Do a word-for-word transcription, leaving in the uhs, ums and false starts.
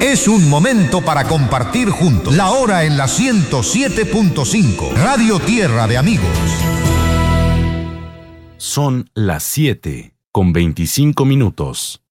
Es un momento para compartir juntos. La hora en la ciento siete punto cinco. Radio Tierra de Amigos. Son las siete con veinticinco minutos.